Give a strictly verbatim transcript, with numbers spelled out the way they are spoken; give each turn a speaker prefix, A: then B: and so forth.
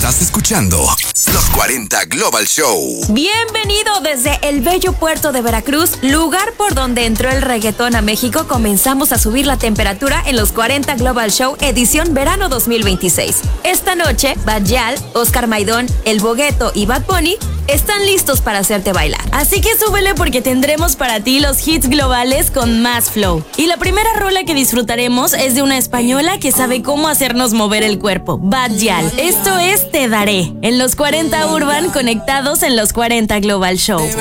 A: Estás escuchando Los cuarenta Global Show.
B: Bienvenido desde el bello puerto de Veracruz, lugar por donde entró el reggaetón a México. Comenzamos a subir la temperatura en Los cuarenta Global Show edición verano dos mil veintiséis. Esta noche, Bad Gyal, Oscar Maidón, El Bogueto y Bad Bunny están listos para hacerte bailar. Así que súbele porque tendremos para ti los hits globales con más flow. Y la primera rola que disfrutaremos es de una española que sabe cómo hacernos mover el cuerpo, Bad Gyal. Esto es Te Daré, en Los cuarenta Urban, conectados en Los cuarenta Global Show.